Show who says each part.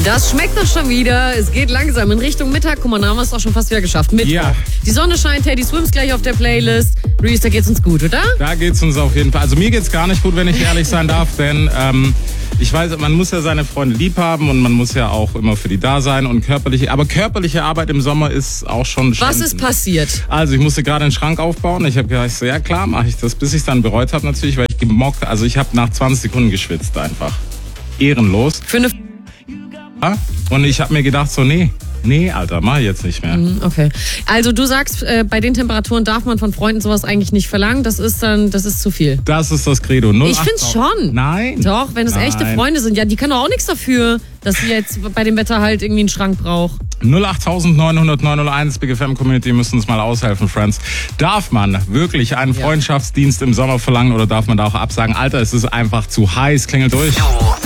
Speaker 1: Das schmeckt doch schon wieder. Es geht langsam in Richtung Mittag. Guck mal, da haben wir es auch schon fast wieder geschafft. Mittwoch.
Speaker 2: Ja.
Speaker 1: Die Sonne scheint, Teddy Swims gleich auf der Playlist. Reese, da geht's uns gut, oder?
Speaker 2: Da geht's uns auf jeden Fall. Also mir geht's gar nicht gut, wenn ich ehrlich sein darf, denn ich weiß, man muss ja seine Freunde lieb haben und man muss ja auch immer für die da sein und körperliche Arbeit im Sommer ist auch schon
Speaker 1: Was ist passiert?
Speaker 2: Also ich musste gerade einen Schrank aufbauen. Ich habe gedacht, ja klar, mache ich das, bis ich es dann bereut habe natürlich, weil ich ich habe nach 20 Sekunden geschwitzt einfach. Ehrenlos.
Speaker 1: Für eine
Speaker 2: Und ich habe mir gedacht so, nee, Alter, mach ich jetzt nicht mehr.
Speaker 1: Okay. Also du sagst, bei den Temperaturen darf man von Freunden sowas eigentlich nicht verlangen. Das ist zu viel.
Speaker 2: Das ist das Credo.
Speaker 1: Ich find's schon.
Speaker 2: Nein.
Speaker 1: Doch, wenn es echte Freunde sind. Ja, die können doch auch nichts dafür, dass sie jetzt bei dem Wetter halt irgendwie einen Schrank braucht.
Speaker 2: 08900 Big FM Community müssen uns mal aushelfen, Friends. Darf man wirklich einen Freundschaftsdienst im Sommer verlangen oder darf man da auch absagen? Alter, es ist einfach zu heiß. Klingelt durch.